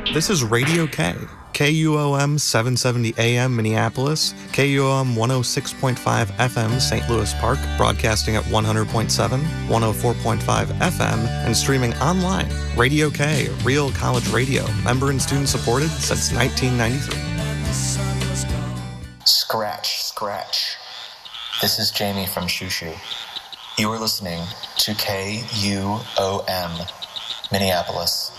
This is Radio K, KUOM 770 AM Minneapolis, KUOM 106.5 FM St. Louis Park, broadcasting at 100.7, 104.5 FM, and streaming online. Radio K, real college radio, member and student supported since 1993. Scratch. This is Jamie from Shushu. You are listening to KUOM Minneapolis.